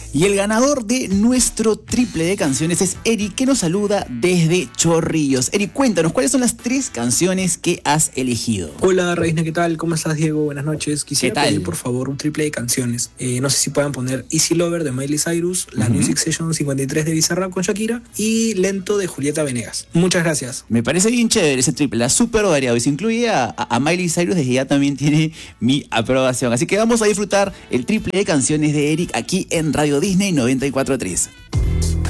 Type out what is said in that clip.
Y el ganador de nuestro triple de canciones es Eric, que nos saluda desde Chorrillos. Eric, cuéntanos, ¿cuáles son las 3 canciones que has elegido? Hola Reina, ¿qué tal? ¿Cómo estás, Diego? Buenas noches. Quisiera ¿Qué tal? pedir por favor un triple de canciones. No sé si puedan poner Easy Lover de Miley Cyrus, la Music Session 53 de Bizarrap con Shakira y Lento de Julieta Venegas. Muchas gracias. Me parece bien chévere ese triple, la súper variado. Y si incluye a Miley Cyrus, desde ya también tiene mi aprobación. Así que vamos a disfrutar el triple de canciones de Eric aquí en Radio Disney 94.3.